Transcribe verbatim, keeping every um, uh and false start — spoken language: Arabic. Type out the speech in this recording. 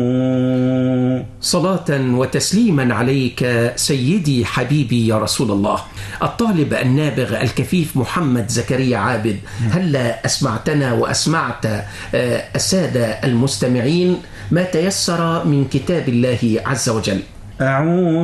صلاة وتسليما عليك سيدي حبيبي يا رسول الله. الطالب النابغ الكفيف محمد زكريا عابد، هلا أسمعتنا وأسمعت السادة المستمعين ما تيسر من كتاب الله عز وجل. أعوذ